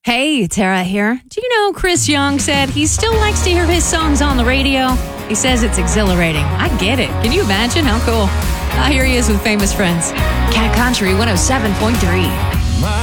Hey, Tara here. Do you know Chris Young said he still likes to hear his songs on the radio? He says it's exhilarating. I get it. Can you imagine? How cool. Here he is with Famous Friends. Cat Country 107.3.